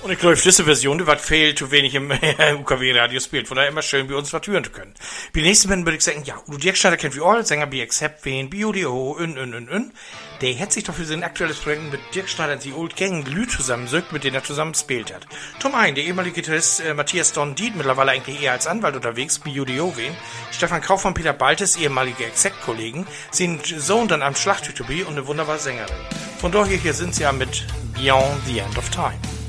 Und ich glaube, diese Version, die wird viel zu wenig im UKW-Radio spielt. Von daher immer schön, bei uns was hören zu können. Bei den nächsten Mal würde ich sagen, ja, Udo Dirkschneider kennt wie all, Sänger wie Accept, wen, BioDO, Der hat sich doch für sein aktuelles Projekt mit Dirk Schneider und die Old Gang Lü zusammensückt, mit denen er zusammen gespielt hat. Zum einen, der ehemalige Gitarrist Matthias Don Diet, mittlerweile eigentlich eher als Anwalt unterwegs, BioDO wen. Stefan Kaufmann, Peter Baltes, ehemalige Exec-Kollegen, sind Sohn dann am Schlachthütobie und eine wunderbare Sängerin. Von daher hier sind sie ja mit Beyond the End of Time.